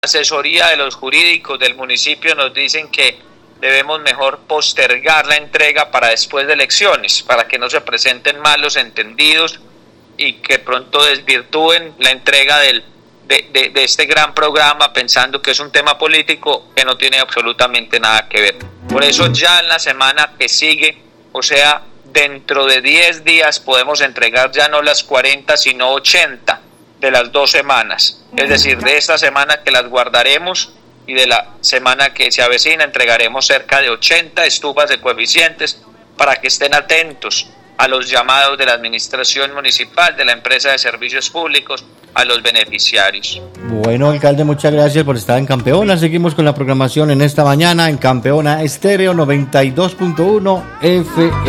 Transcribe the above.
asesoría de los jurídicos del municipio nos dicen que debemos mejor postergar la entrega para después de elecciones, para que no se presenten malos entendidos y que pronto desvirtúen la entrega de este gran programa pensando que es un tema político que no tiene absolutamente nada que ver. Por eso ya en la semana que sigue, o sea, dentro de 10 días podemos entregar ya no las 40 sino 80 de las 2 semanas. Es decir, de esta semana que las guardaremos y de la semana que se avecina entregaremos cerca de 80 estufas de coeficientes para que estén atentos a los llamados de la administración municipal, de la empresa de servicios públicos, a los beneficiarios. Bueno, alcalde, muchas gracias por estar en Campeona. Seguimos con la programación en esta mañana en Campeona Estéreo 92.1 FM.